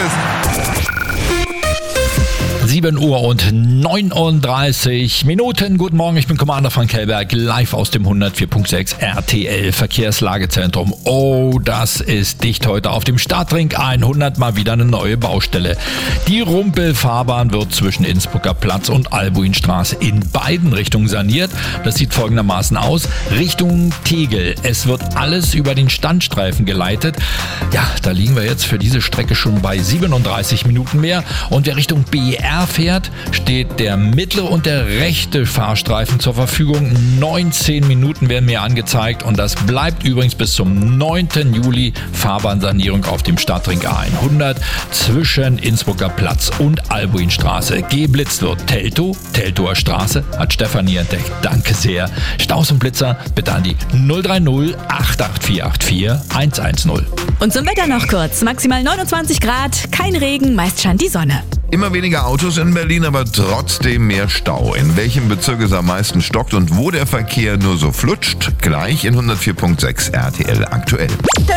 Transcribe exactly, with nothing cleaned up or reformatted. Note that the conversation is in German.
sieben Uhr und neununddreißig Minuten. Guten Morgen, ich bin Commander Frank Hellberg, live aus dem hundertvier Punkt sechs R T L Verkehrslagezentrum. Oh, das ist dicht heute. Auf dem Stadtring hundert mal wieder eine neue Baustelle. Die Rumpelfahrbahn wird zwischen Innsbrucker Platz und Albuinstraße in beiden Richtungen saniert. Das sieht folgendermaßen aus. Richtung Tegel. Es wird alles über den Standstreifen geleitet. Ja, da liegen wir jetzt für diese Strecke schon bei siebenunddreißig Minuten mehr. Und wer Richtung B R fährt, steht der mittlere und der rechte Fahrstreifen zur Verfügung. neunzehn Minuten werden mir angezeigt und das bleibt übrigens bis zum neunten Juli Fahrbahnsanierung auf dem Stadtring A hundert zwischen Innsbrucker Platz und Albuinstraße. Geblitzt wird Teltow, Teltower Straße, hat Stefanie entdeckt. Danke sehr. Staus und Blitzer bitte an die null drei null acht acht vier acht vier eins eins null. Und zum Wetter noch kurz. Maximal neunundzwanzig Grad, kein Regen, meist scheint die Sonne. Immer weniger Autos in Berlin, aber trotzdem mehr Stau. In welchem Bezirk es am meisten stockt und wo der Verkehr nur so flutscht? Gleich in hundertvier Punkt sechs R T L aktuell.